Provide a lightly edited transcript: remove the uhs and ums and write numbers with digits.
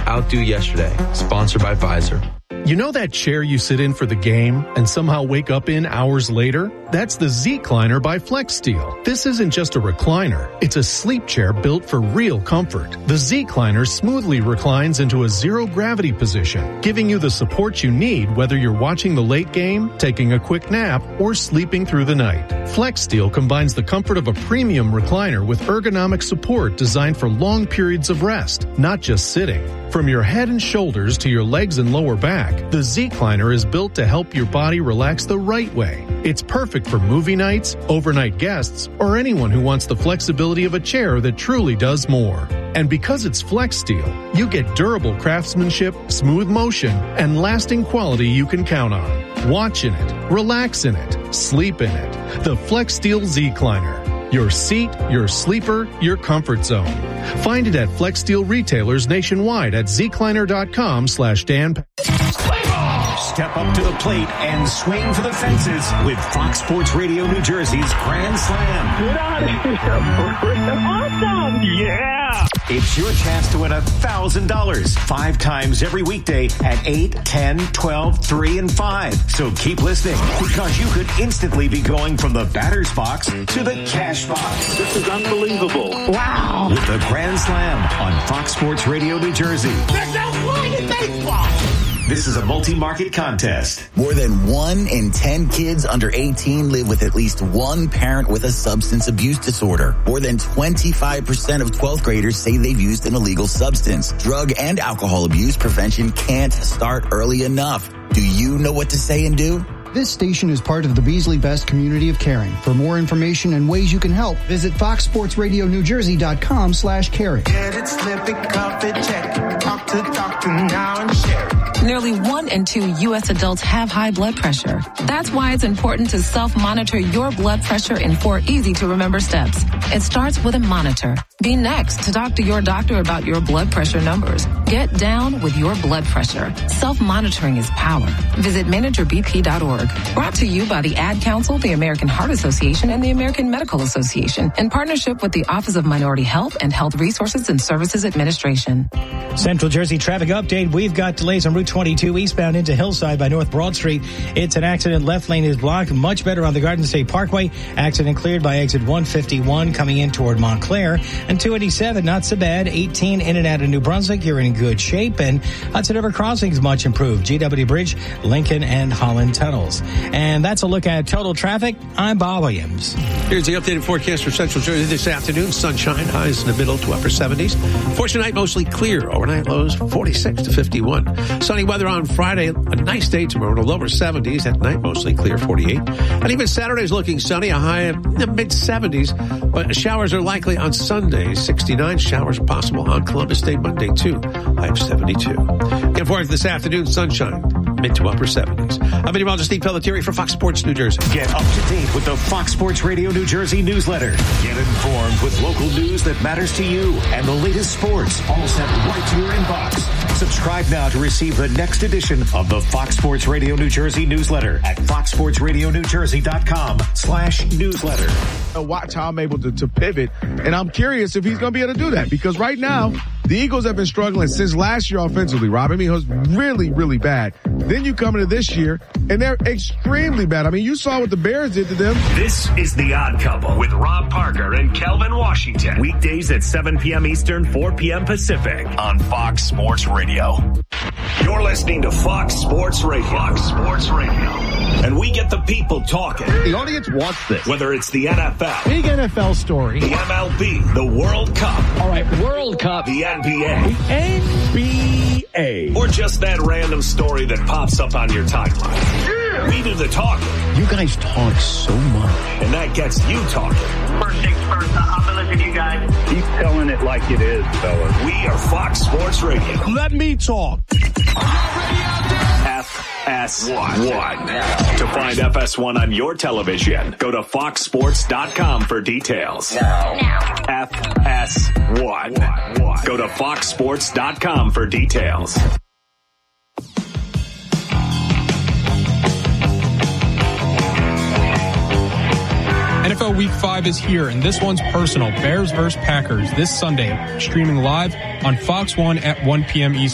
Outdo Yesterday, sponsored by Pfizer. You know that chair you sit in for the game and somehow wake up in hours later? That's the Z-Cliner by FlexSteel. This isn't just a recliner. It's a sleep chair built for real comfort. The Z-Cliner smoothly reclines into a zero-gravity position, giving you the support you need whether you're watching the late game, taking a quick nap, or sleeping through the night. FlexSteel combines the comfort of a premium recliner with ergonomic support designed for long periods of rest, not just sitting. From your head and shoulders to your legs and lower back, the Z-Cliner is built to help your body relax the right way. It's perfect for movie nights, overnight guests, or anyone who wants the flexibility of a chair that truly does more. And because it's FlexSteel, you get durable craftsmanship, smooth motion, and lasting quality you can count on. Watch in it, relax in it, sleep in it. The FlexSteel Z-Cliner. Your seat, your sleeper, your comfort zone. Find it at FlexSteel retailers nationwide at zcliner.com/Dan. Step up to the plate and swing for the fences with Fox Sports Radio New Jersey's Grand Slam. Get out of here. Awesome. Yeah. It's your chance to win $1,000 5 times every weekday at 8, 10, 12, 3, and 5. So keep listening because you could instantly be going from the batter's box to the cash box. This is unbelievable. Wow. With the Grand Slam on Fox Sports Radio New Jersey. There's no flying in baseball. This is a multi-market contest. More than 1 in 10 kids under 18 live with at least one parent with a substance abuse disorder. More than 25% of 12th graders say they've used an illegal substance. Drug and alcohol abuse prevention can't start early enough. Do you know what to say and do? This station is part of the Beasley Best community of caring. For more information and ways you can help, visit foxsportsradionewjersey.com/caring. Get it, slip it, cuff it, check it. Talk to doctor now and share it. Nearly 1 in 2 U.S. adults have high blood pressure. That's why it's important to self-monitor your blood pressure in 4 easy-to-remember steps. It starts with a monitor. Be next to talk to your doctor about your blood pressure numbers. Get down with your blood pressure. Self-monitoring is power. Visit managerbp.org. Brought to you by the Ad Council, the American Heart Association, and the American Medical Association, in partnership with the Office of Minority Health and Health Resources and Services Administration. Central Jersey traffic update. We've got delays on Route 22 eastbound into Hillside by North Broad Street. It's an accident. Left lane is blocked. Much better on the Garden State Parkway. Accident cleared by exit 151 coming in toward Montclair. And 287, not so bad. 18 in and out of New Brunswick. You're in good shape. And Hudson River Crossing is much improved. GW Bridge, Lincoln, and Holland Tunnels. And that's a look at total traffic. I'm Bob Williams. Here's the updated forecast for Central Jersey this afternoon. Sunshine, highs in the middle to upper 70s. For tonight, mostly clear. Overnight lows 46 to 51. Sunny weather on Friday. A nice day tomorrow. The lower 70s. At night, mostly clear, 48. And even Saturday's looking sunny. A high in the mid 70s. But showers are likely on Sunday. 69 showers possible on Columbus Day Monday too. High of 72. Again, for this afternoon, sunshine. Mid to upper 70s. I'm meteorologist Steve Pelletieri for Fox Sports New Jersey. Get up to date with the Fox Sports Radio New Jersey newsletter. Get informed with local news that matters to you and the latest sports, all sent right to your inbox. Subscribe now to receive the next edition of the Fox Sports Radio New Jersey newsletter at foxsportsradionewjersey.com/newsletter. Watch how I'm able to pivot, and I'm curious if he's going to be able to do that because right now the Eagles have been struggling since last year offensively, Rob. I mean, it was really, really bad. Then you come into this year, and they're extremely bad. I mean, you saw what the Bears did to them. This is The Odd Couple with Rob Parker and Kelvin Washington. Weekdays at 7 p.m. Eastern, 4 p.m. Pacific on Fox Sports Radio. You're listening to Fox Sports Radio. Fox Sports Radio. And we get the people talking. The audience wants this. Whether it's the NFL. Big NFL story. The MLB. The World Cup. All right, World Cup. The NBA. The NBA. Or just that random story that pops up on your timeline. Yeah. We do the talking. You guys talk so much. And that gets you talking. First things first, I'm going to listen to you guys. Keep telling it like it is, fellas. We are Fox Sports Radio. Let me talk. FS1. To find FS1 on your television, go to foxsports.com for details. Now. FS1. Go to foxsports.com for details. NFL Week 5 is here, and this one's personal. Bears vs. Packers this Sunday, streaming live on Fox 1 at 1 p.m. Eastern.